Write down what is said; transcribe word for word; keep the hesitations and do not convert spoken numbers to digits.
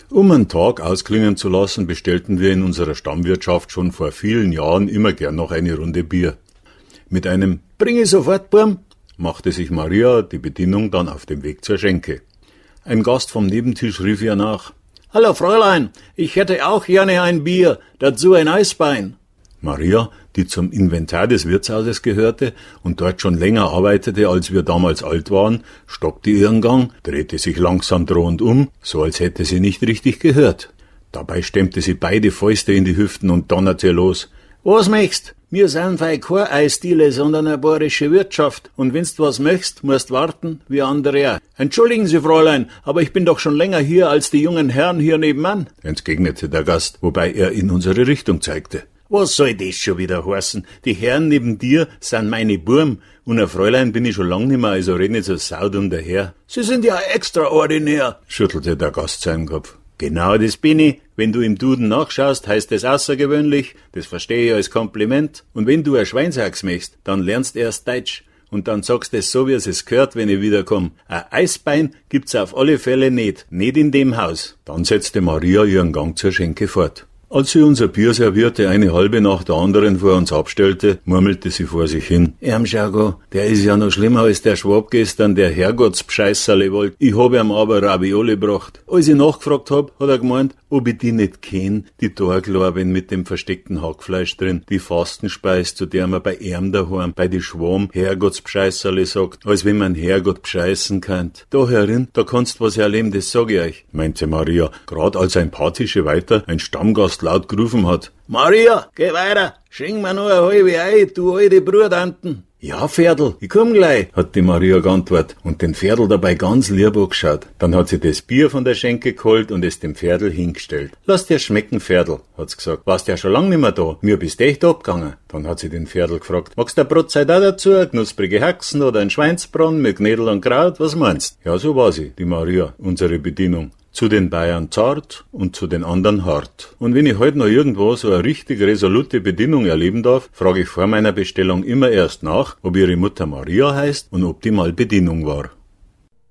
Um einen Tag ausklingen zu lassen, bestellten wir in unserer Stammwirtschaft schon vor vielen Jahren immer gern noch eine Runde Bier. Mit einem »Bring ich sofort, Burm«, machte sich Maria, die Bedienung, dann auf dem Weg zur Schenke. Ein Gast vom Nebentisch rief ihr nach: »Hallo Fräulein, ich hätte auch gerne ein Bier, dazu ein Eisbein.« Maria, die zum Inventar des Wirtshauses gehörte und dort schon länger arbeitete, als wir damals alt waren, stoppte ihren Gang, drehte sich langsam drohend um, so als hätte sie nicht richtig gehört. Dabei stemmte sie beide Fäuste in die Hüften und donnerte los: »Was möchtst? Wir sind fei keine Eisdiele, sondern eine bayerische Wirtschaft. Und wenn's was möchtst, musst warten, wie andere auch. Entschuldigen Sie, Fräulein, aber ich bin doch schon länger hier als die jungen Herren hier nebenan«, entgegnete der Gast, wobei er in unsere Richtung zeigte. »Was soll das schon wieder heißen? Die Herren neben dir sind meine Burm, und ein Fräulein bin ich schon lang nimmer, also red nicht so saudumm daher.« »Sie sind ja extraordinär«, schüttelte der Gast seinen Kopf. »Genau das bin ich. Wenn du im Duden nachschaust, heißt es außergewöhnlich, das verstehe ich als Kompliment. Und wenn du ein Schweinshax möchtest, dann lernst erst Deutsch. Und dann sagst es so, wie es es gehört, wenn ich wiederkomme. Ein Eisbein gibt's auf alle Fälle nicht. Nicht in dem Haus.« Dann setzte Maria ihren Gang zur Schenke fort. Als sie unser Bier servierte, eine halbe nach der anderen vor uns abstellte, murmelte sie vor sich hin: »Erm Jargo, der ist ja noch schlimmer als der Schwab gestern, der Herrgottsbescheisserle wollt. Ich hab ihm aber Ravioli gebracht. Als ich nachgefragt hab, hat er gemeint, ob ich die nicht kenn, die Torglorben mit dem versteckten Hackfleisch drin, die Fastenspeis, zu der man bei ihm daheim, bei die Schwam Herrgottsbescheisserle sagt, als wenn man Herrgott bescheißen könnt. Da herin, da kannst was erleben, das sag ich euch«, meinte Maria, grad als ein paar Tische weiter ein Stammgast laut gerufen hat: »Maria, geh weiter, schenk mir noch eine halbe Ei, du alte Brudertanten.« »Ja, Pferdl, ich komm gleich«, hat die Maria geantwortet und den Pferdl dabei ganz lieb angeschaut. Dann hat sie das Bier von der Schenke geholt und es dem Pferdl hingestellt. »Lass dir schmecken, Pferdl«, hat's gesagt. »Warst ja schon lang nimmer da. Mir bist echt abgegangen.« Dann hat sie den Pferdl gefragt: »Magst du eine Brotzeit auch dazu, knusprige Haxen oder ein Schweinsbraten mit Knädel und Kraut? Was meinst?« Ja, so war sie, die Maria, unsere Bedienung. Zu den Bayern zart und zu den anderen hart. Und wenn ich heute noch irgendwo so eine richtig resolute Bedienung erleben darf, frage ich vor meiner Bestellung immer erst nach, ob ihre Mutter Maria heißt und ob die mal Bedienung war.